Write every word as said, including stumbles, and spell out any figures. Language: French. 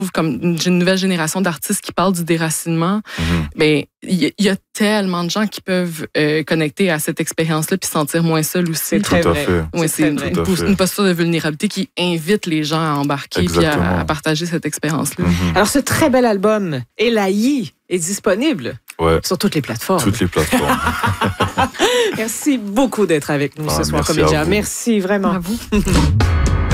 comme une, une nouvelle génération d'artistes qui parlent du déracinement, mm-hmm. ben il y, y a tellement de gens qui peuvent euh, connecter à cette expérience-là puis se sentir moins seuls aussi. C'est très vrai. Ouais, c'est, c'est une, une, une posture de vulnérabilité qui invite les gens à embarquer puis à, à partager cette expérience-là. Mm-hmm. Alors, ce très bel album, Elahi, est disponible ouais. sur toutes les plateformes. Toutes les plateformes. Merci beaucoup d'être avec nous ah, ce soir, merci comédien. Merci vraiment. À vous.